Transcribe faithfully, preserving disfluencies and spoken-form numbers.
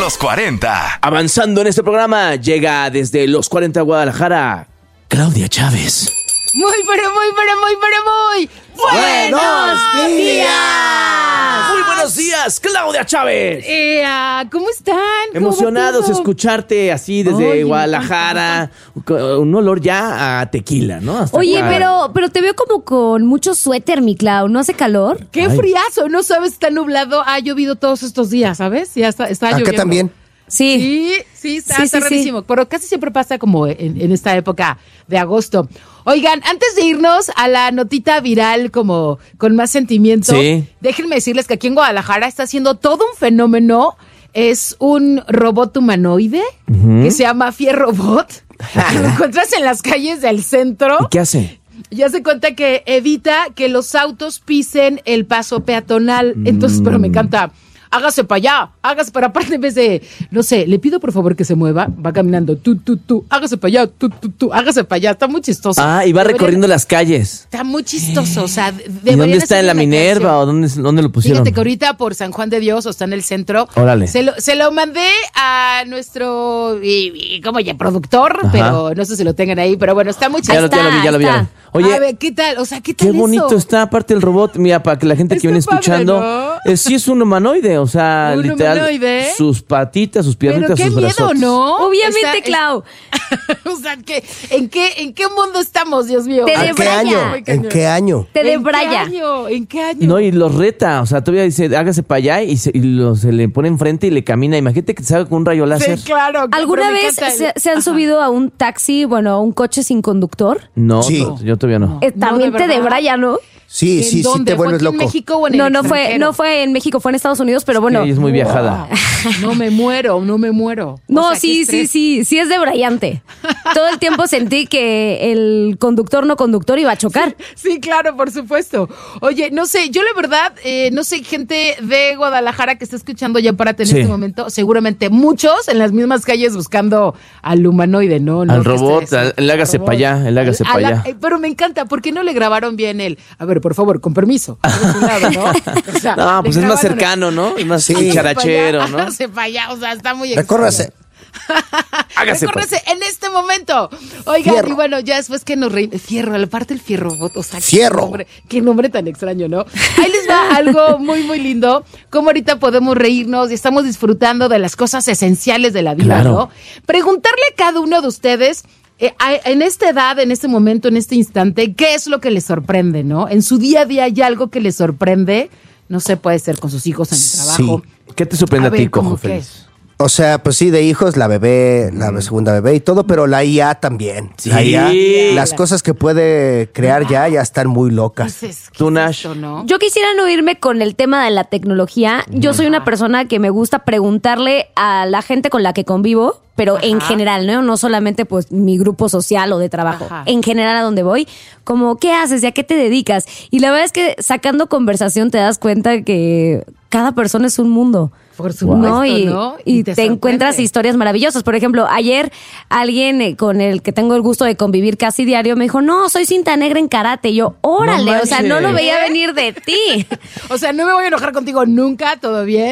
Los cuarenta. Avanzando en este programa, llega desde Los cuarenta Guadalajara, Claudia Chávez. Muy, pero muy, pero muy, pero muy ¡buenos días! Muy buenos días, Claudia Chávez. Eh, uh, ¿Cómo están? ¿Cómo Emocionados de escucharte así desde Oye, Guadalajara. Un olor ya a tequila, ¿no? Hasta Oye, acá. pero, pero te veo como con mucho suéter, mi Clau. ¿No hace calor? ¡Qué Ay. friazo! No sabes, está nublado. Ha llovido todos estos días, ¿sabes? Ya está, está Acá lloviendo. también. Sí. Sí, sí, está, Sí, está sí, rarísimo. Pero casi siempre pasa como en, en esta época de agosto. Oigan, antes de irnos a la notita viral como con más sentimiento, Sí. déjenme decirles que aquí en Guadalajara está haciendo todo un fenómeno. Es un robot humanoide que se llama Fierrobot. Lo encuentras en las calles del centro. ¿Y qué hace? Ya se cuenta que evita que los autos pisen el paso peatonal. Entonces, pero me encanta. Hágase para allá, hágase para aparte en vez de, no sé, le pido por favor que se mueva, va caminando, tú, tú, tú, hágase para allá, tú, tú, tú, hágase para allá, está muy chistoso. Ah, y va Deberían- recorriendo las calles. Está muy chistoso, o sea, ¿Y dónde está? ¿En la Minerva o dónde, dónde lo pusieron? Fíjate que ahorita por San Juan de Dios o está en el centro. Órale. Se lo, se lo mandé a nuestro, y, y, ¿cómo ya? Productor, Ajá. pero no sé si lo tengan ahí, pero bueno, está muy Ya lo, chistoso. ya lo vi, ya lo vi. ya lo vi. Oye, a ver, ¿qué tal? O sea, ¿qué tal qué bonito eso? está aparte el robot. Mira, para que la gente que Está viene padre, escuchando, ¿no? eh, sí es un humanoide, o sea, ¿Un literal, humanoide? sus patitas, sus Pero piernitas, qué sus miedo, brazotes. ¿no? Obviamente, Está- Clau. o sea, ¿qué, en, qué, ¿en qué mundo estamos, Dios mío? Te ¿En qué debraya. año? Muy ¿En cañón. qué año? Te ¿En qué debraya. año? ¿En qué año? No, y los reta, o sea, todavía dice, hágase para allá y, se, y lo- se le pone enfrente y le camina. Imagínate que te salga con un rayo láser. Sí, claro. ¿Alguna pero me vez encanta el- se, se han Ajá. subido a un taxi, bueno, a un coche sin conductor? No, Sí. no, yo todavía no. Eh, También de te verdad. debraya, ¿no? Sí, ¿En sí, sí dónde? te ¿Fue vuelves aquí en loco. México o en el No, no fue, extranjero? no fue en México, fue en Estados Unidos, pero bueno. Ella es muy viajada. No me muero, no me muero. O No, sea, qué sí, sí, estrés. sí, sí es debrayante. Todo el tiempo sentí que el conductor no conductor iba a chocar. Sí, claro, por supuesto. Oye, no sé, yo la verdad, eh, no sé, gente de Guadalajara que está escuchando ya Párate en Sí. este momento, seguramente muchos en las mismas calles buscando al humanoide, ¿no? No, Al qué robot, estrés. al- el hágase Al pa' robot. allá, el hágase Al- pa' a la- allá. eh, Pero me encanta, ¿por qué no le grabaron bien el? A ver, por favor, con permiso. Por su lado, ¿no? O sea, No, le pues es más grabaron el- cercano, ¿no? Es más Sí. charachero, ¿no? Hágase para allá, o sea, está muy Recórrase. extraño. Hágase Recórrese en este momento. Oigan, Fierro. y bueno, ya después que nos reímos. Fierro, aparte el fierro, o sea, Fierro. Qué nombre, qué nombre tan extraño, ¿no? Ahí les va algo muy, muy lindo. Cómo ahorita podemos reírnos y estamos disfrutando de las cosas esenciales de la vida, Claro. ¿no? Preguntarle a cada uno de ustedes. eh, a- en esta edad, en este momento, en este instante, ¿qué es lo que les sorprende, no? En su día a día hay algo que les sorprende. No sé, puede ser con sus hijos en el trabajo. ¿Qué te sorprende a, ver, ti, ¿cómo Cojo qué? Feliz? O sea, pues sí, de hijos, la bebé, la segunda bebé y todo, pero la I A también. Sí. La I A, las cosas que puede crear ya, ya están muy locas. Dices, ¿qué Tú, es Nash. esto, no? Yo quisiera no irme con el tema de la tecnología. Yo soy una persona que me gusta preguntarle a la gente con la que convivo, pero en Ajá. general, ¿no? No solamente pues mi grupo social o de trabajo. Ajá. En general a donde voy, como, ¿qué haces y a qué te dedicas? Y la verdad es que sacando conversación te das cuenta que cada persona es un mundo. Por supuesto, ¿no? Y, ¿no? y Y te, te encuentras sorprende. historias maravillosas. Por ejemplo, ayer alguien eh, con el que tengo el gusto de convivir casi diario me dijo, no, soy cinta negra en karate. Y yo, órale, No o sea, no lo manches. veía venir de ti. O sea, no me voy a enojar contigo nunca, ¿todo bien?